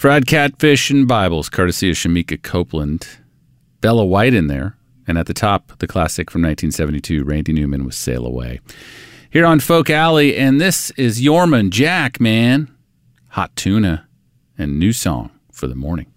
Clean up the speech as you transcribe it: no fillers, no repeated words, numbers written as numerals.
Fried Catfish and Bibles, courtesy of Shamika Copeland. Bella White in there. And at the top, the classic from 1972, Randy Newman with Sail Away. Here on Folk Alley, and this is Yorman Jack, man. Hot Tuna and new song for the morning.